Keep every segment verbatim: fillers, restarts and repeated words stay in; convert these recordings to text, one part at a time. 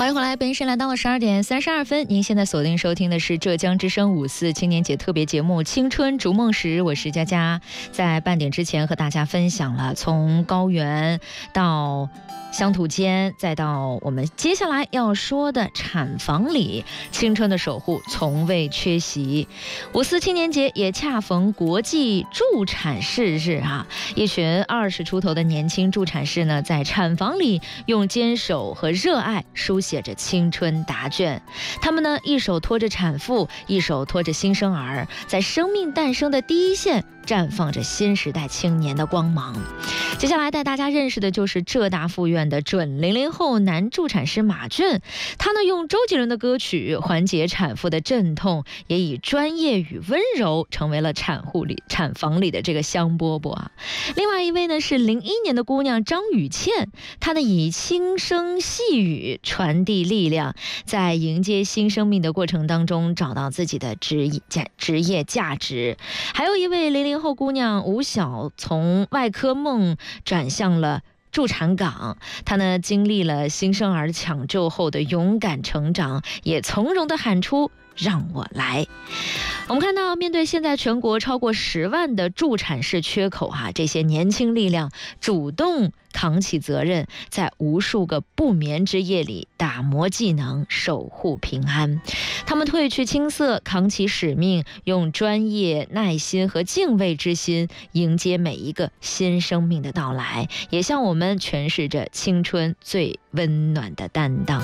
欢迎回来，本时来到了十二点三十二分。您现在锁定收听的是浙江之声五四青年节特别节目《青春逐梦时》，我是佳佳。在半点之前和大家分享了从高原到乡土间，再到我们接下来要说的产房里，青春的守护从未缺席。五四青年节也恰逢国际助产士日啊，一群二十出头的年轻助产士呢，在产房里用坚守和热爱书写着青春答卷。他们呢，一手托着产妇，一手托着新生儿，在生命诞生的第一线绽放着新时代青年的光芒。接下来带大家认识的就是浙大附院的准零零后男助产师马俊，他呢用周杰伦的歌曲缓解产妇的阵痛，也以专业与温柔成为了产护里产房里的这个香饽饽啊。另外一位呢是零一年的姑娘张雨倩，她呢以轻声细语传递力量，在迎接新生命的过程当中找到自己的职业价职业价值。还有一位零零后姑娘吴晓，从外科梦转向了助产岗，她呢经历了新生儿抢救后的勇敢成长，也从容地喊出让我来。我们看到，面对现在全国超过十万的助产士缺口哈、啊，这些年轻力量主动扛起责任，在无数个不眠之夜里打磨技能，守护平安。他们褪去青涩，扛起使命，用专业、耐心和敬畏之心迎接每一个新生命的到来，也向我们诠释着青春最温暖的担当。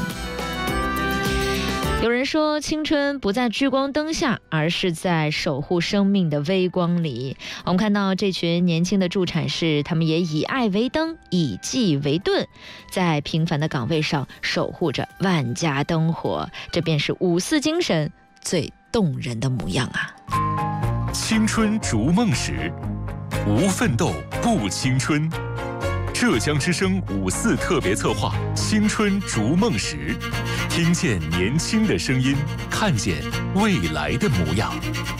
有人说，青春不在聚光灯下，而是在守护生命的微光里。我们看到这群年轻的助产士，他们也以爱为灯，以技为盾，在平凡的岗位上守护着万家灯火。这便是五四精神最动人的模样啊！ 青春逐梦时，无奋斗不青春。浙江之声五四特别策划《青春逐梦时》，听见年轻的声音，看见未来的模样。